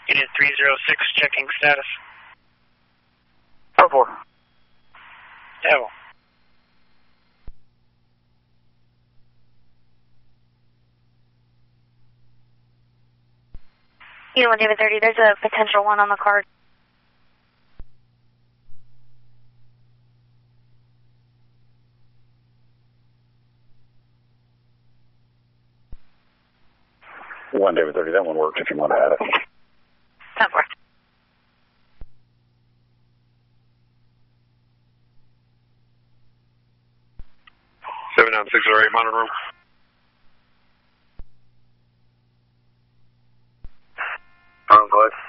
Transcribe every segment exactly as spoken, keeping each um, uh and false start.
Unit three zero six, checking status. four four. Devil. Unit one David thirty, there's a potential one on the card. one David thirty, that one worked if you want to add it. That worked. seven nine six zero eight, monitor room. Um, go ahead.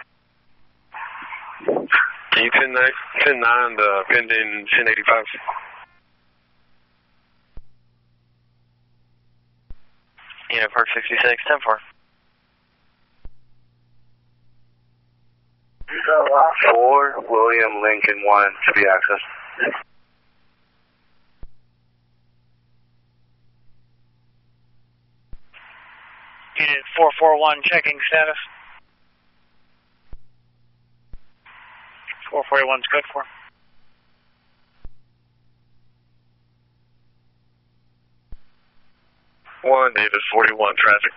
Can you ten nine, ten nine, the pending ten eighty-five? Unit Park sixty-six, ten four. four, William Lincoln one to be accessed. Unit four four one, checking status. four four one's good for. one David forty-one, traffic.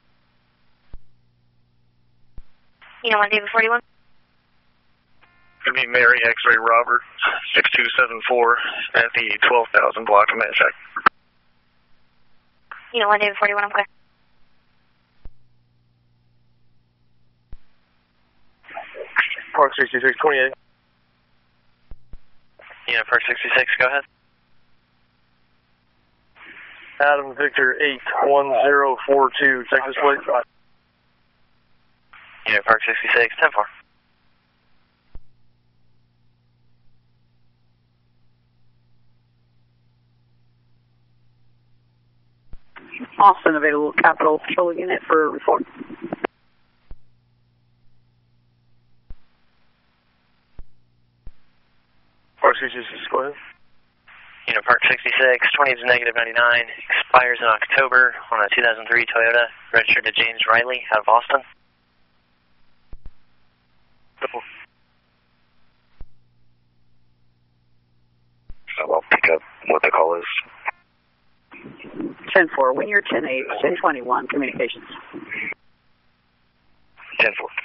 Unit one David forty-one. Could be Mary X-ray Robert, six two seven four at the twelve thousand block of Manchac. Unit one David forty-one, I'm clear. Park sixty-six twenty-eight. Unit Park sixty-six, go ahead. Adam Victor eight one zero four two, Texas plate. Unit Park sixty-six, ten four. Austin, available Capital Patrol Unit for report. Park sixty-six, go ahead. Unit Park sixty-six, twenty to negative ninety-nine, expires in October on a two thousand three Toyota, registered to James Riley out of Austin. So I'll pick up what the call is. ten four, when you're ten eight, ten twenty-one, communications. ten four.